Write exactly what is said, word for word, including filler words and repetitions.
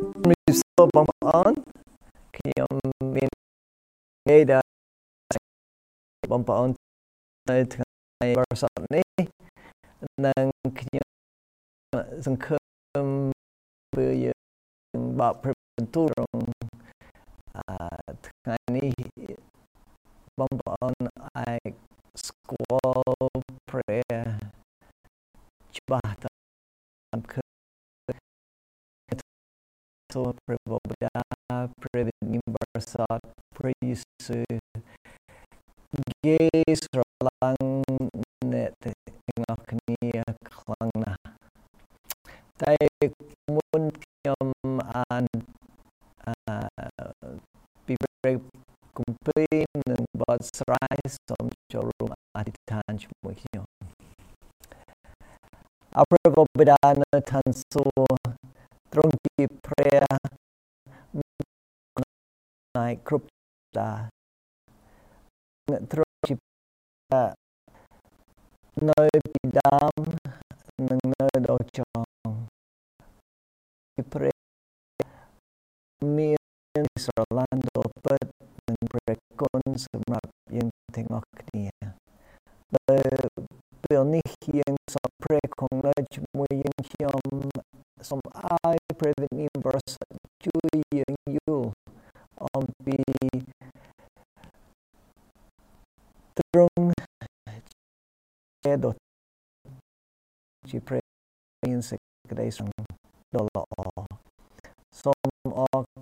So bóng on khi ông mình nghe đã bóng on tại ngày bờ sọt này năng khi sân khâm vừa giờ bảo perbentu rong ngày này bóng on ai squall prayer coba tam khâm so berbeda prevenim bersat preyisu gaze rolang net tengok ni klang na tai mun kiam an pibre kumpiនឹងបទស្រាយសូមចូលរួមអធិដ្ឋានជាមួយខ្ញុំអរព្រះបិតានៅឋានសួគ៌ទ្រង់ជាព្រះនៃគ្រប់តាទ្រង់ជានៅពីដើមនិងនៅដល់ចុងជាព្រះមានស្រឡាញ់ដល់ពិតនិងព្រះគុណសម្រាប់យើងទាំងអស់គ្នាដែលពេលនេះយើងសូមព្រះគង់នៅជាមួយយើងខ្ញុំសូមឲ្យព្រះវិញ្ញាណបរិសុទ្ធជួយយើងយល់អំពីទ្រង់ជាដ៏ជាព្រះមានសេចក្តីស្រឡាញ់ដ៏ល្អសូមអរ